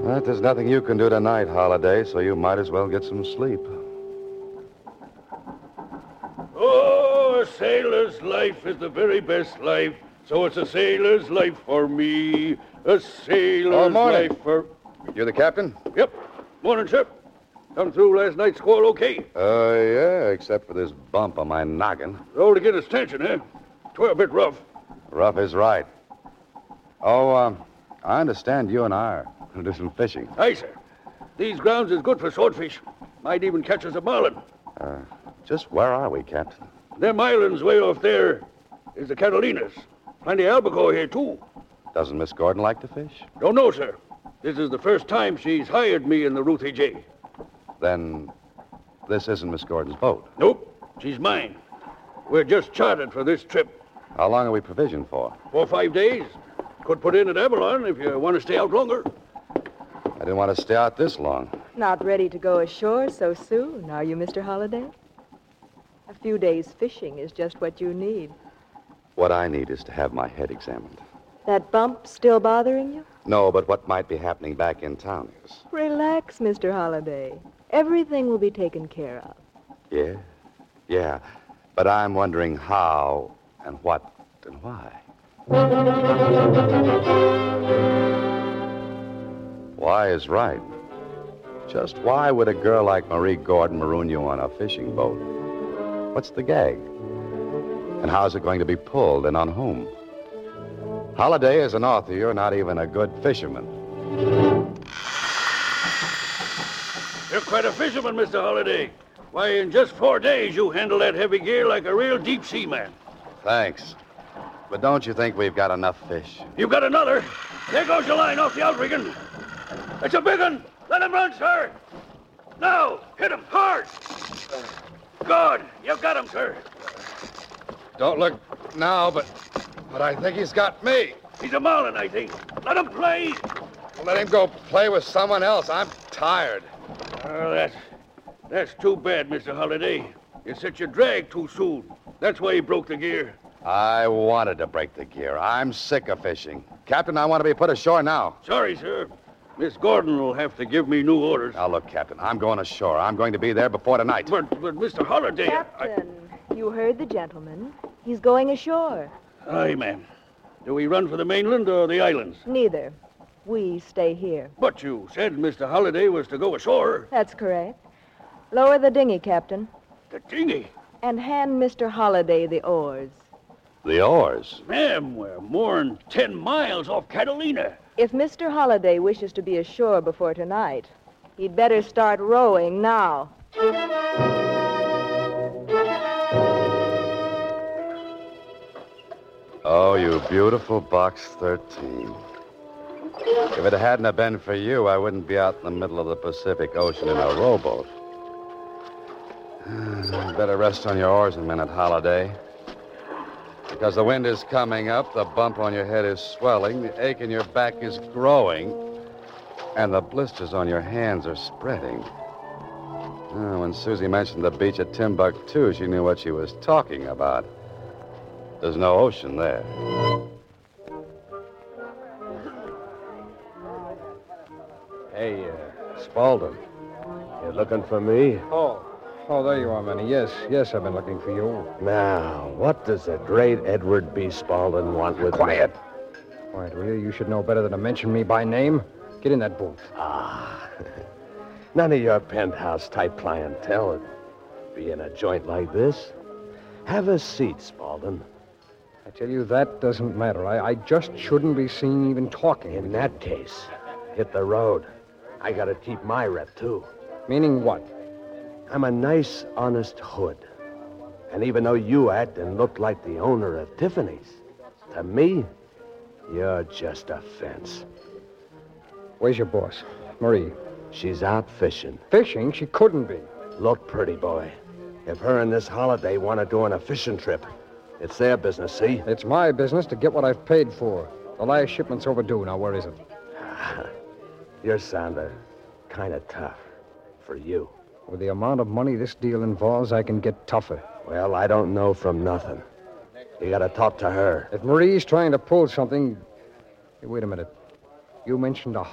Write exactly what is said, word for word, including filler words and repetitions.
Well, there's nothing you can do tonight, Holiday, so you might as well get some sleep. Oh, a sailor's life is the very best life. So it's a sailor's life for me. A sailor's Oh, morning. life for... You the captain? Yep. Morning, sir. Come through last night's squall okay? Uh, yeah, except for this bump on my noggin. Rolled against his tension, eh? Twere a bit rough. Rough is right. Oh, um, I understand you and I are going to do some fishing. Aye, sir. These grounds is good for swordfish. Might even catch us a marlin. Uh, just where are we, Captain? Them islands way off there is the Catalinas. Plenty of albacore here, too. Doesn't Miss Gordon like to fish? Don't know, sir. This is the first time she's hired me in the Ruthie J. Then this isn't Miss Gordon's boat. Nope. She's mine. We're just chartered for this trip. How long are we provisioned for? Four or five days. Could put in at Avalon if you want to stay out longer. I didn't want to stay out this long. Not ready to go ashore so soon, are you, Mister Holliday? A few days fishing is just what you need. What I need is to have my head examined. That bump still bothering you? No, but what might be happening back in town is... Relax, Mister Holliday. Everything will be taken care of. Yeah, yeah. But I'm wondering how and what and why. Why is right. Just why would a girl like Marie Gordon maroon you on a fishing boat? What's the gag? And how's it going to be pulled, and on whom? Holiday, as an author, you're not even a good fisherman. You're quite a fisherman, Mister Holliday. Why, in just four days, you handle that heavy gear like a real deep-sea man. Thanks. But don't you think we've got enough fish? You've got another. There goes the line off the outrigging. It's a big one. Let him run, sir. Now, hit him hard. Good. You got him, sir. Don't look now, but but I think he's got me. He's a marlin, I think. Let him play. Let him go play with someone else. I'm tired. Oh, that's, that's too bad, Mister Holliday. You set your drag too soon. That's why he broke the gear. I wanted to break the gear. I'm sick of fishing. Captain, I want to be put ashore now. Sorry, sir. Miss Gordon will have to give me new orders. Now, look, Captain, I'm going ashore. I'm going to be there before tonight. But, but Mister Holliday... Captain, I... you heard the gentleman. He's going ashore. Aye, ma'am. Do we run for the mainland or the islands? Neither. We stay here. But you said Mister Holliday was to go ashore. That's correct. Lower the dinghy, Captain. The dinghy? And hand Mister Holliday the oars. The oars? Ma'am, we're more'n ten miles off Catalina. If Mister Holliday wishes to be ashore before tonight, he'd better start rowing now. Oh, you beautiful Box thirteen. If it hadn't have been for you, I wouldn't be out in the middle of the Pacific Ocean in a rowboat. Better rest on your oars a minute, Holiday. Because the wind is coming up, the bump on your head is swelling, the ache in your back is growing, and the blisters on your hands are spreading. Oh, when Susie mentioned the beach at Timbuktu, she knew what she was talking about. There's no ocean there. Hey, uh, Spaulding. You looking for me? Oh. Oh, there you are, Manny. Yes, yes, I've been looking for you. Now, what does the great Edward B. Spaulding want with Quiet. me? Quiet, will you? You should know better than to mention me by name. Get in that booth. Ah, none of your penthouse-type clientele would be in a joint like this. Have a seat, Spaulding. I tell you, that doesn't matter. I, I just shouldn't be seen even talking. In that case, hit the road. I gotta keep my rep, too. Meaning what? I'm a nice, honest hood. And even though you act and look like the owner of Tiffany's, to me, you're just a fence. Where's your boss? Marie. She's out fishing. Fishing? She couldn't be. Look, pretty boy. If her and this Holiday want to do on a fishing trip, it's their business, see? It's my business to get what I've paid for. The last shipment's overdue. Now, where is it? You're sounding kind of tough for you. With the amount of money this deal involves, I can get tougher. Well, I don't know from nothing. You gotta talk to her. If Marie's trying to pull something... Hey, wait a minute. You mentioned a